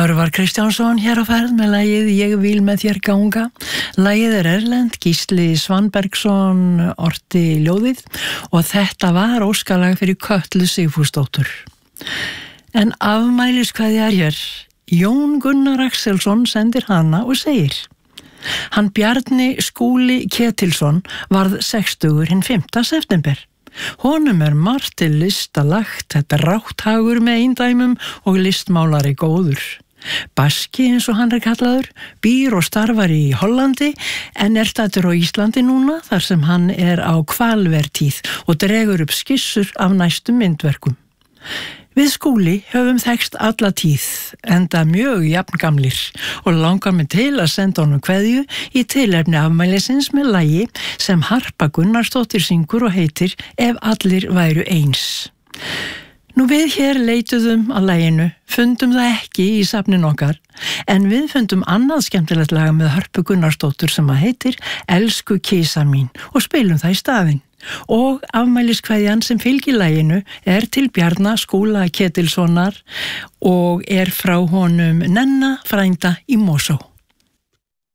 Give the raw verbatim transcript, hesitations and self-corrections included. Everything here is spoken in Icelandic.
Örvar Kristjánsson hér á ferð með lagið Ég vil með þér ganga. Lagið er erlent, Gísli Svanbergsson orti ljóðið og þetta var óskalag fyrir Kötlu Sigfúsdóttur. En afmæliskveðja er hér. Jón Gunnar Axelsson sendir hana og segir: Hann Bjarni Skúli Ketilsson varð sextugur hinn fimmta september. Honum er margt til lista lagt, þetta rátthagur með eindæmum og listmálari góður. Baski eins og hann er kallaður, býr og starfar í Hollandi en er staddur á Íslandi núna þar sem hann er á hvalvertíð og dregur upp skissur af næstum myndverkum. Við Skúli höfum þekkst alla tíð, enda mjög jafngamlir og langar mig til að senda honum kveðju í tilefni afmælisins með lagi sem Harpa Gunnarsdóttir syngur og heitir Ef allir væru eins. Nú við hér leituðum að laginu, fundum það ekki í safnin okkar, en við fundum annað skemmtilegt lag með Harpu Gunnarsdóttur sem að heitir Elsku kísan mín og spilum það í staðinn. Og afmæliskveðjan sem fylgir laginu er til Bjarna Skúla Ketilssonar og er frá honum Nenna frænda í Mosó.